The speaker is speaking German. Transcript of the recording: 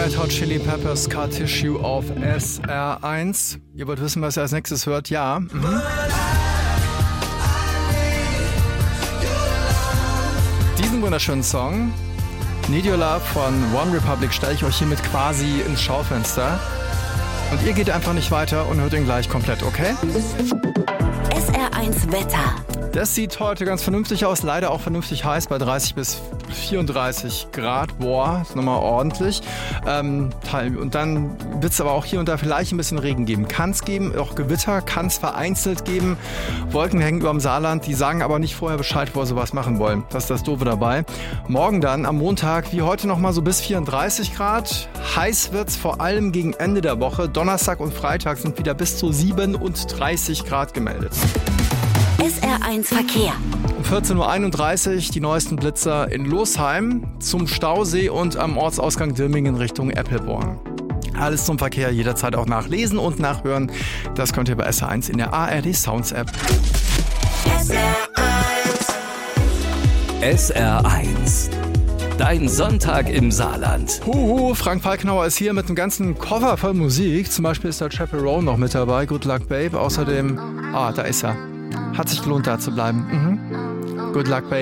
Red Hot Chili Peppers Scar Tissue auf SR1. Ihr wollt wissen, was ihr als nächstes hört? Ja. Diesen wunderschönen Song, Need Your Love von One Republic, stelle ich euch hiermit quasi ins Schaufenster. Und ihr geht einfach nicht weiter und hört ihn gleich komplett, okay? SR1 Wetter. Das sieht heute ganz vernünftig aus, leider auch vernünftig heiß bei 30 bis 34 Grad. Boah, ist nochmal ordentlich. Und dann wird es aber auch hier und da vielleicht ein bisschen Regen geben. Kann es geben, auch Gewitter kann es vereinzelt geben. Wolken hängen über dem Saarland, die sagen aber nicht vorher Bescheid, wo sie sowas machen wollen. Das ist das Doofe dabei. Morgen dann am Montag wie heute nochmal so bis 34 Grad. Heiß wird es vor allem gegen Ende der Woche. Donnerstag und Freitag sind wieder bis zu 37 Grad gemeldet. SR1 Verkehr. Um 14.31 Uhr die neuesten Blitzer in Losheim, zum Stausee und am Ortsausgang Dirmingen Richtung Eppelborn. Alles zum Verkehr jederzeit auch nachlesen und nachhören. Das könnt ihr bei SR1 in der ARD Sounds App. SR1. Dein Sonntag im Saarland. Huhu, Frank Falkenauer ist hier mit einem ganzen Koffer voll Musik. Zum Beispiel ist da Chaperone noch mit dabei. Good Luck Babe. Außerdem, da ist er. Hat sich gelohnt, da zu bleiben. Good Luck Babe.